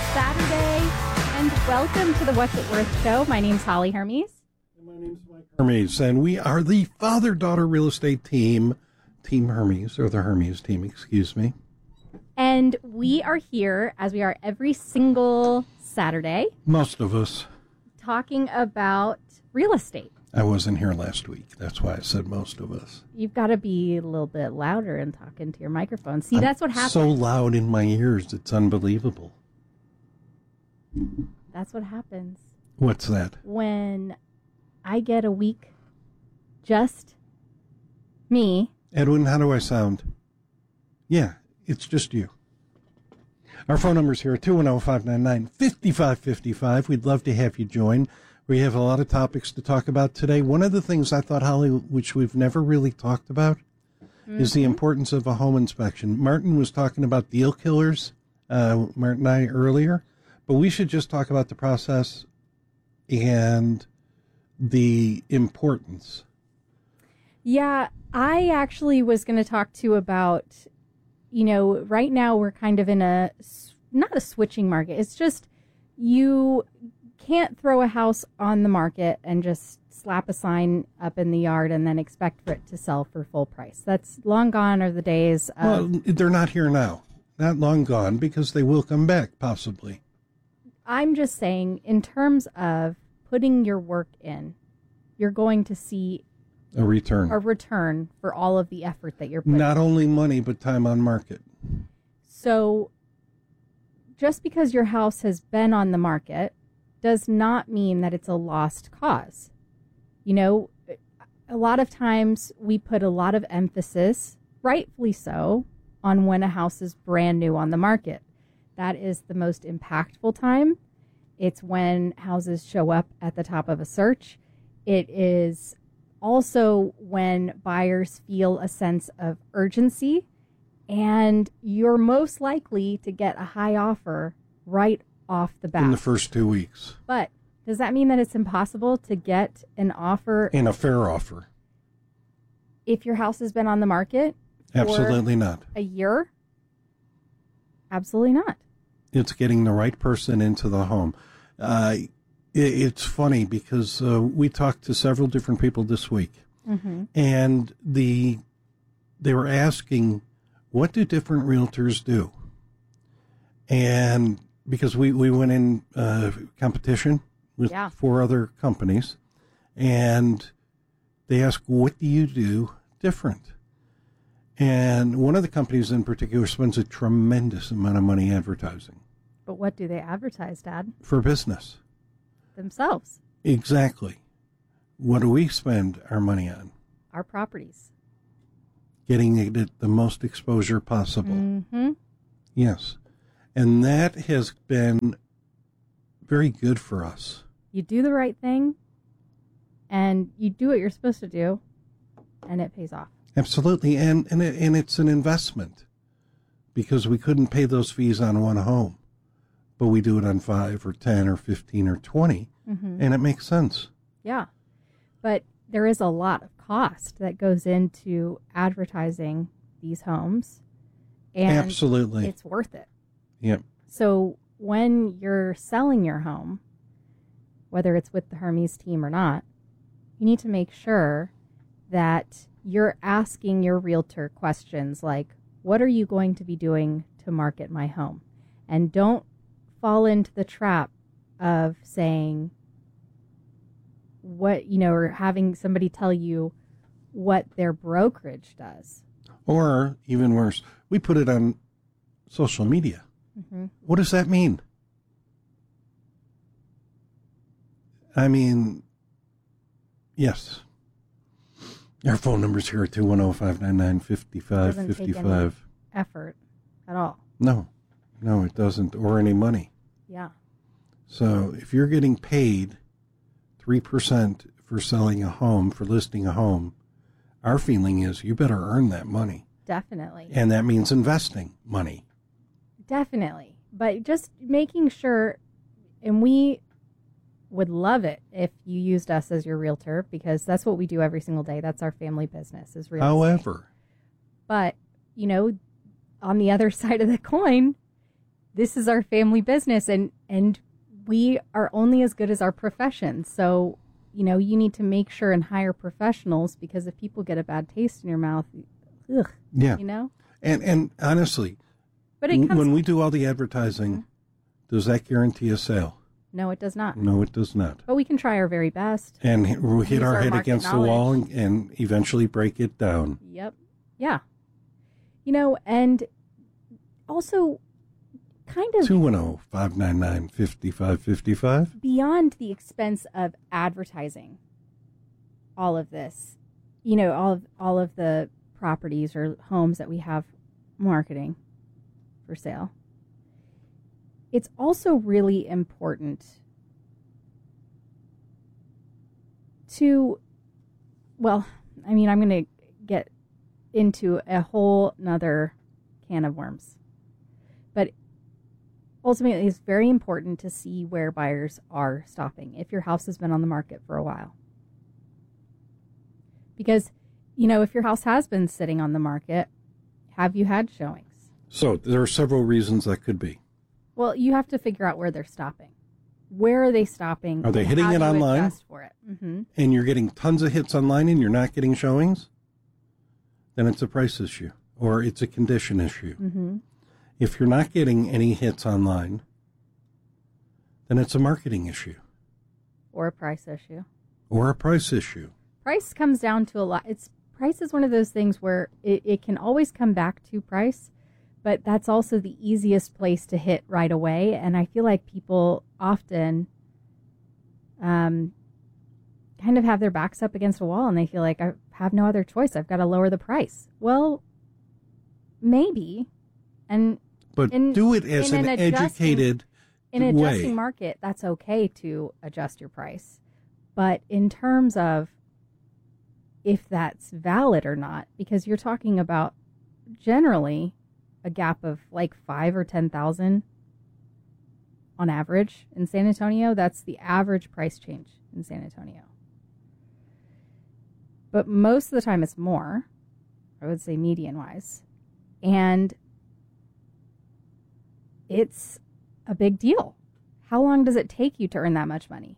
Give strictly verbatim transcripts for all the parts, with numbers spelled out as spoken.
Saturday, and welcome to the What's It Worth show. My name's Holly Hermes. And my name's Mike Hermes, and we are the father-daughter real estate team, Team Hermes, or the Hermes team, excuse me. And we are here, as we are every single Saturday, Most of us. talking about real estate. I wasn't here last week. That's why I said most of us. You've got to be a little bit louder and talk into your microphone. See, I'm that's what happens. so loud in my ears, it's unbelievable. That's what happens What's that? when I get a week, just me. Edwin, how do I sound? Yeah, it's just you. Our phone number's here, two one zero, five nine nine, five five five five. We'd love to have you join. We have a lot of topics to talk about today. One of the things I thought, Holly, which we've never really talked about, mm-hmm. is the importance of a home inspection. Martin was talking about deal killers, uh, Martin and I, earlier, but we should just talk about the process and the importance. Yeah, I actually was going to talk to you about, you know, right now we're kind of in a, not a switching market. It's just you can't throw a house on the market and just slap a sign up in the yard and then expect for it to sell for full price. That's long gone are the days of... Well, they're not here now. Not long gone, because they will come back, possibly. I'm just saying, in terms of putting your work in, you're going to see a return. A return for all of the effort that you're putting. Not only money, but time on market. So just because your house has been on the market does not mean that it's a lost cause. You know, a lot of times we put a lot of emphasis, rightfully so, on when a house is brand new on the market. That is the most impactful time. It's when houses show up at the top of a search. It is also when buyers feel a sense of urgency, and you're most likely to get a high offer right off the bat. In the first two weeks. But does that mean that it's impossible to get an offer? In a fair offer. If your house has been on the market? Absolutely not. A year? Absolutely not. It's getting the right person into the home. Uh, it, it's funny because uh, we talked to several different people this week, mm-hmm. and the they were asking, what do different realtors do? And because we, we went in uh, competition with yeah. four other companies, and they asked, what do you do different? And one of the companies in particular spends a tremendous amount of money advertising. But what do they advertise, Dad? For business. Themselves. Exactly. What do we spend our money on? Our properties. Getting it at the most exposure possible. Mm-hmm. Yes. And that has been very good for us. You do the right thing, and you do what you're supposed to do, and it pays off. Absolutely. And and, it, and it's an investment, because we couldn't pay those fees on one home, but we do it on five or ten or fifteen or twenty, mm-hmm. and it makes sense. Yeah. But there is a lot of cost that goes into advertising these homes, and absolutely, it's worth it. Yep. So when you're selling your home, whether it's with the Hermes team or not, you need to make sure that you're asking your realtor questions like, what are you going to be doing to market my home? And don't fall into the trap of saying what, you know, or having somebody tell you what their brokerage does. Or even worse, we put it on social media. Mm-hmm. What does that mean? I mean, yes. Our phone number's here at two one zero, five nine nine, five five five five. Doesn't take any effort at all. No, no, it doesn't, or any money. Yeah. So if you're getting paid three percent for selling a home, for listing a home, our feeling is you better earn that money. Definitely. And that means investing money. Definitely. But just making sure, and we would love it if you used us as your realtor, because that's what we do every single day. That's our family business, is real estate. However. But, you know, on the other side of the coin, this is our family business, and, and we are only as good as our profession. So, you know, you need to make sure and hire professionals, because if people get a bad taste in your mouth, ugh, yeah. you know? And and honestly, but it comes, when we do all the advertising, mm-hmm. does that guarantee a sale? No, it does not. No, it does not. But we can try our very best. And we hit Use our, our head market against knowledge. the wall and, and eventually break it down. Yep. Yeah. You know, and also kind of two one zero, five nine nine, five five five five. Beyond the expense of advertising all of this, you know, all of, all of the properties or homes that we have marketing for sale, it's also really important to, well, I mean, I'm going to get into a whole nother can of worms. But ultimately, it's very important to see where buyers are stopping if your house has been on the market for a while. Because, you know, if your house has been sitting on the market, have you had showings? So there are several reasons that could be. Well, you have to figure out where they're stopping. Where are they stopping? Are they hitting How it do you online? adjust for it? Mm-hmm. And you're getting tons of hits online and you're not getting showings? Then it's a price issue or it's a condition issue. Mm-hmm. If you're not getting any hits online, then it's a marketing issue. Or a price issue. Or a price issue. Price comes down to a lot. It's price is one of those things where it, it can always come back to price, but that's also the easiest place to hit right away. And I feel like people often um, kind of have their backs up against a wall and they feel like I have no other choice. I've got to lower the price. Well, maybe. And But in, do it as an, an educated in an way. adjusting market, that's okay to adjust your price. But in terms of if that's valid or not, because you're talking about generally a gap of like five or ten thousand on average in San Antonio. That's the average price change in San Antonio. But most of the time it's more, I would say median wise. And it's a big deal. How long does it take you to earn that much money?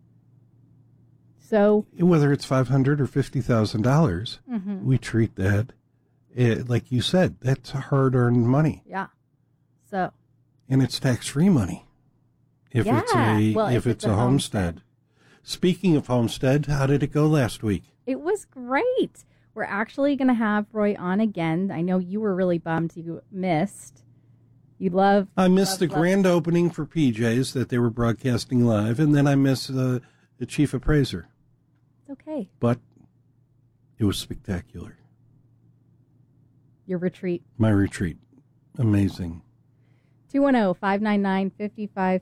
So whether it's five hundred dollars or fifty thousand dollars, mm-hmm. we treat that, it, like you said, that's hard-earned money. Yeah. So. And it's tax-free money if yeah. it's a well, if, if it's, it's a a homestead. homestead. Speaking of homestead, how did it go last week? It was great. We're actually going to have Roy on again. I know you were really bummed you missed. You love. I missed love, the love. grand opening for P J's that they were broadcasting live, and then I missed the, the chief appraiser. It's okay. But it was spectacular. Your retreat. My retreat. Amazing. two one zero, five nine nine, five five